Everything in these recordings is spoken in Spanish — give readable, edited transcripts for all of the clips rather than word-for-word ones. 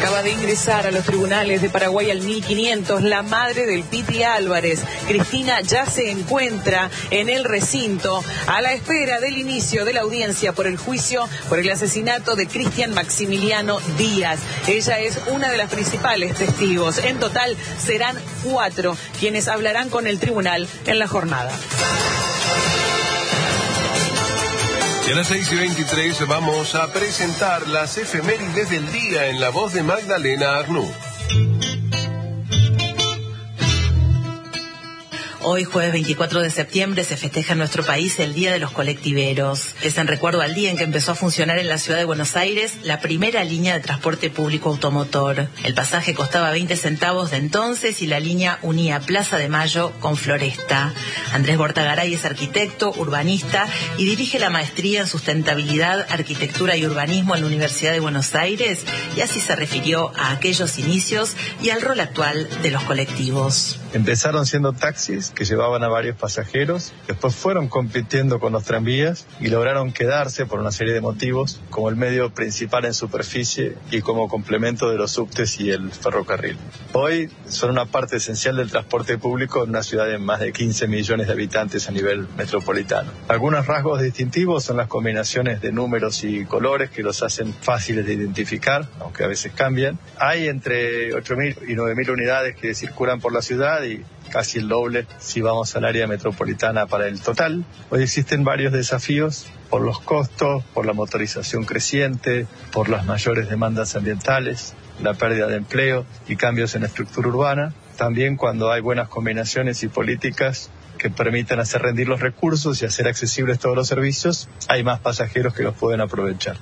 Acaba de ingresar a los tribunales de Paraguay al 1500 la madre del Piti Álvarez. Cristina ya se encuentra en el recinto a la espera del inicio de la audiencia por el juicio por el asesinato de Cristian Maximiliano Díaz. Ella es una de las principales testigos. En total serán 4 quienes hablarán con el tribunal en la jornada. Y a las 6:23 vamos a presentar las efemérides del día en la voz de Magdalena Arnú. Hoy, jueves 24 de septiembre, se festeja en nuestro país el Día de los Colectiveros. Es en recuerdo al día en que empezó a funcionar en la ciudad de Buenos Aires la primera línea de transporte público automotor. El pasaje costaba 20 centavos de entonces y la línea unía Plaza de Mayo con Floresta. Andrés Bortagaray es arquitecto, urbanista y dirige la maestría en sustentabilidad, arquitectura y urbanismo en la Universidad de Buenos Aires, y así se refirió a aquellos inicios y al rol actual de los colectivos. Empezaron siendo taxis que llevaban a varios pasajeros, después fueron compitiendo con los tranvías y lograron quedarse por una serie de motivos como el medio principal en superficie y como complemento de los subtes y el ferrocarril. Hoy son una parte esencial del transporte público en una ciudad de más de 15 millones de habitantes a nivel metropolitano. Algunos rasgos distintivos son las combinaciones de números y colores que los hacen fáciles de identificar, aunque a veces cambian. Hay entre 8.000 y 9.000 unidades que circulan por la ciudad y casi el doble si vamos al área metropolitana para el total. Hoy existen varios desafíos por los costos, por la motorización creciente, por las mayores demandas ambientales, la pérdida de empleo y cambios en la estructura urbana. También cuando hay buenas combinaciones y políticas que permitan hacer rendir los recursos y hacer accesibles todos los servicios, hay más pasajeros que los pueden aprovechar.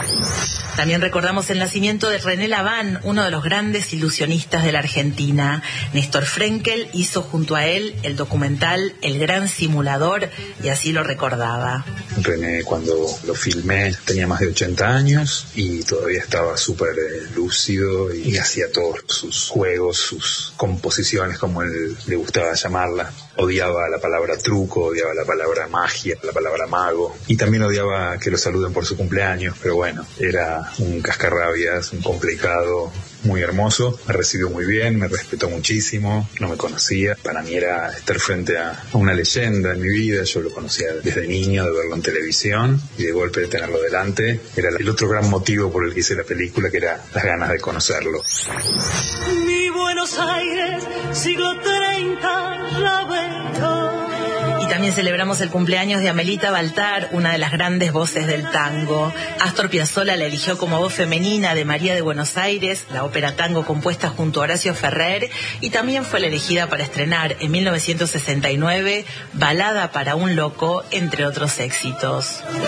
También recordamos el nacimiento de René Laván, uno de los grandes ilusionistas de la Argentina. Néstor Frenkel hizo junto a él el documental El Gran Simulador y así lo recordaba. René, cuando lo filmé, tenía más de 80 años y todavía estaba súper lúcido y hacía todos sus juegos, sus composiciones, como él le gustaba llamarla. Odiaba la palabra truco, odiaba la palabra magia, la palabra mago, y también odiaba que lo saluden por su cumpleaños, pero bueno, era un cascarrabias, un complicado muy hermoso. Me recibió muy bien, me respetó muchísimo, no me conocía. Para mí era estar frente a una leyenda en mi vida. Yo lo conocía desde niño, de verlo en televisión, y de golpe de tenerlo delante era el otro gran motivo por el que hice la película, que era las ganas de conocerlo. Mi Buenos Aires, siglo 30, la veo. Y también celebramos el cumpleaños de Amelita Baltar, una de las grandes voces del tango. Astor Piazzolla la eligió como voz femenina de María de Buenos Aires, la ópera tango compuesta junto a Horacio Ferrer, y también fue la elegida para estrenar en 1969 Balada para un loco, entre otros éxitos.